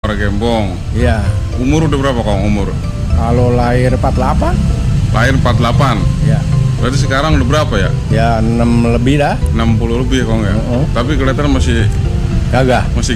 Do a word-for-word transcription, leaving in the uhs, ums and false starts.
Paragembong. Iya. Umur udah berapa Kong umur? Kalau lahir empat puluh delapan? Lahir empat puluh delapan. Ya. Berarti sekarang udah berapa ya? Ya enam lebih dah. enam puluh lebih Kong ya. Uh-uh. Tapi kelihatan masih Gagah. masih